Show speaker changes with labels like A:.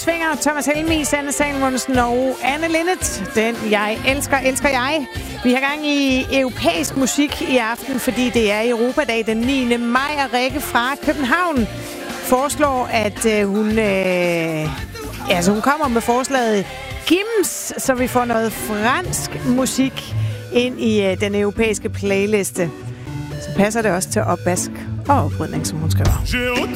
A: Svinger, Thomas Helmig, Sanne Salmonsen og Anne Linnet. Den jeg elsker jeg. Vi har gang i europæisk musik i aften, fordi det er Europadag den 9. maj, og Rikke fra København foreslår, at hun kommer med forslaget Gims, så vi får noget fransk musik ind i den europæiske playliste. Så passer det også til opvask og oprydning, som hun skriver.